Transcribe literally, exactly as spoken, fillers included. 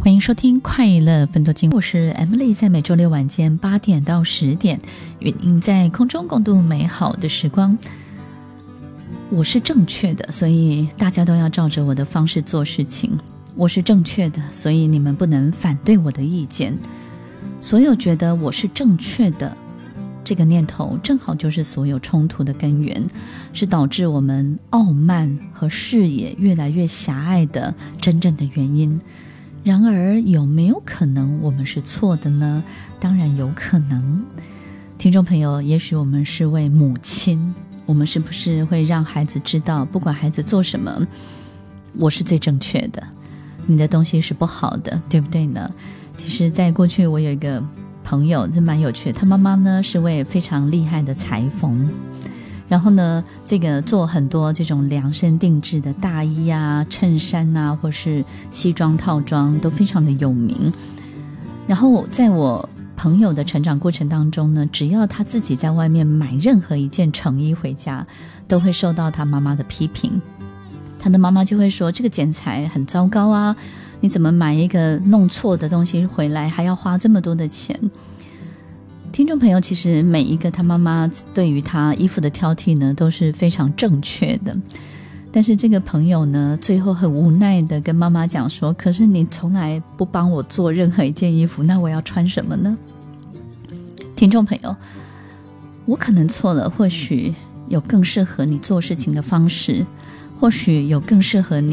欢迎收听快乐分多金，我是 Emily， 在每周六晚间八点到十点与您在空中共度美好的时光。我是正确的，所以大家都要照着我的方式做事情。我是正确的，所以你们不能反对我的意见。所有觉得我是正确的这个念头，正好就是所有冲突的根源，是导致我们傲慢和视野越来越狭隘的真正的原因。然而有没有可能我们是错的呢？当然有可能。听众朋友，也许我们是位母亲，我们是不是会让孩子知道，不管孩子做什么，我是最正确的，你的东西是不好的，对不对呢？其实在过去我有一个朋友，这蛮有趣的，他妈妈呢是位非常厉害的裁缝，然后呢这个做很多这种量身定制的大衣啊、衬衫啊，或是西装套装都非常的有名。然后在我朋友的成长过程当中呢，只要他自己在外面买任何一件成衣回家，都会受到他妈妈的批评。他的妈妈就会说，这个剪裁很糟糕啊，你怎么买一个弄错的东西回来还要花这么多的钱。听众朋友，其实每一个他妈妈对于他衣服的挑剔呢都是非常正确的，但是这个朋友呢最后很无奈的跟妈妈讲说，可是你从来不帮我做任何一件衣服，那我要穿什么呢？听众朋友，我可能错了，或许有更适合你做事情的方式，或许有更适合你